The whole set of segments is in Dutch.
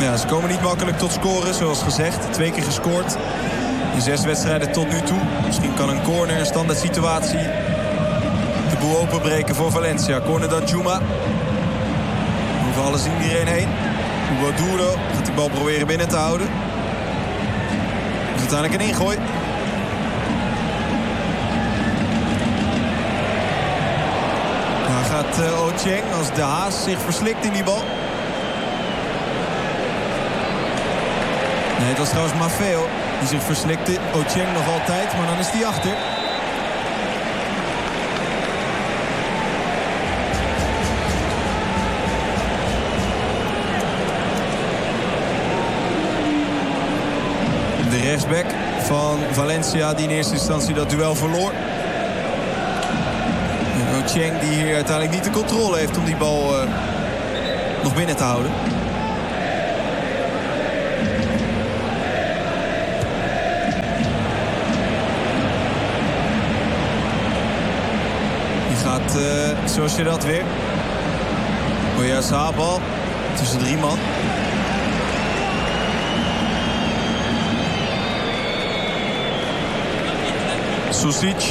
Ja, ze komen niet makkelijk tot scoren, zoals gezegd. 2 keer gescoord in 6 wedstrijden tot nu toe. Misschien kan een corner, een standaard situatie, de boel openbreken voor Valencia. Corner Danjuma. We hoeven alles in iedereen heen. Hugo Duro gaat die bal proberen binnen te houden. Dus uiteindelijk een ingooi. Dan gaat Ocheng als de Haas zich verslikt in die bal. Nee, het was trouwens Maffeo die zich verslikte. Ocheng nog altijd, maar dan is hij achter. De rechtsback van Valencia die in eerste instantie dat duel verloor. En Ocheng die hier uiteindelijk niet de controle heeft om die bal nog binnen te houden. Zoals je dat weer. Oyarzabal tussen 3 man. Susic.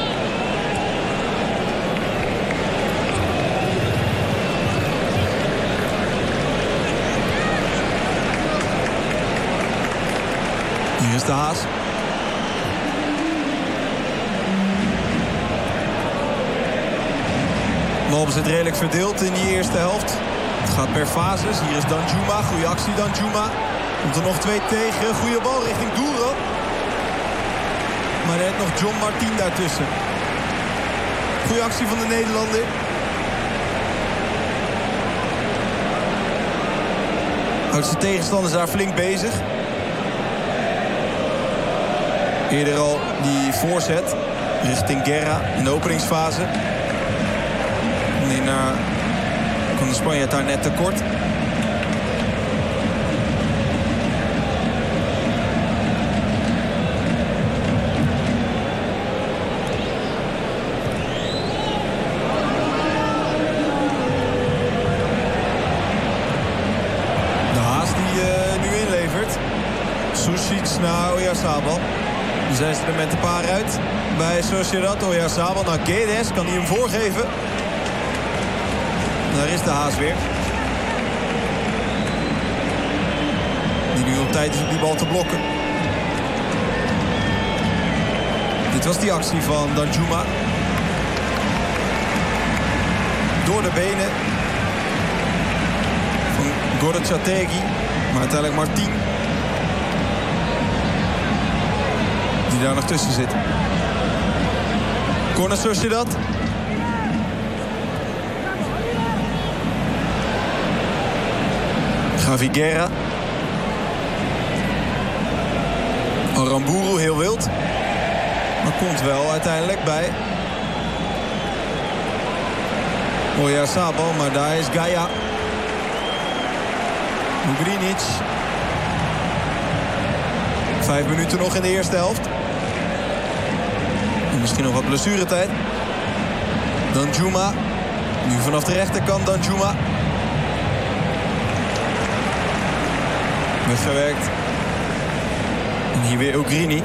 Hier is de Haas. Balbezit redelijk verdeeld in die eerste helft. Het gaat per fases. Hier is Danjuma. Goede actie Danjuma. Komt er nog 2 tegen. Goede bal richting Duro. Maar net nog John Martin daartussen. Goede actie van de Nederlander. Houdt zijn tegenstanders daar flink bezig. Eerder al die voorzet richting Guerra in de openingsfase. Kon de Spanjaard daar net tekort. De Haas die nu inlevert. Susic naar Oyarzabal. Dan zijn ze er met een paar uit. Bij Sociedad Oyarzabal naar Guedes. Kan hij hem voorgeven? Daar is de Haas weer. Die nu op tijd is om die bal te blokken. Dit was die actie van Danjuma. Door de benen van Gorrotxategi. Maar uiteindelijk Martin. Die daar nog tussen zit. Corner Sociedad. Javi Guerra. Aramburu heel wild. Maar komt wel uiteindelijk bij Oyarzabal. Maar daar is Gaia. Ugrinic. 5 minuten nog in de eerste helft. En misschien nog wat blessuretijd. Danjuma. Nu vanaf de rechterkant Danjuma. Weggewerkt. En hier weer Ugrinic.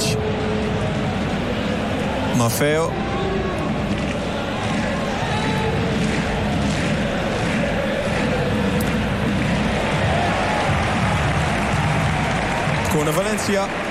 Maffeo. Corner Valencia.